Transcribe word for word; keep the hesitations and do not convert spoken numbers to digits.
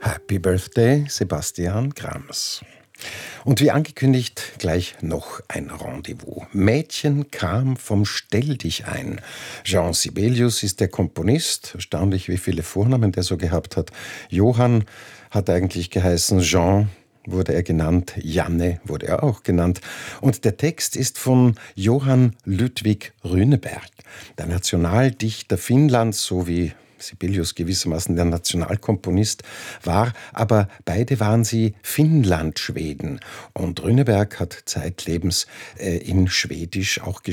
Happy Birthday, Sebastian Grams. Und wie angekündigt, gleich noch ein Rendezvous. Mädchen kam vom Stell dich ein. Jean Sibelius ist der Komponist. Erstaunlich, wie viele Vornamen der so gehabt hat. Johann hat eigentlich geheißen, Jean wurde er genannt, Janne wurde er auch genannt. Und der Text ist von Johann Ludwig Runeberg, der Nationaldichter Finnlands, so wie Sibelius gewissermaßen der Nationalkomponist war, aber beide waren sie Finnlandschweden. Und Runeberg hat zeitlebens äh, in Schwedisch auch geschrieben.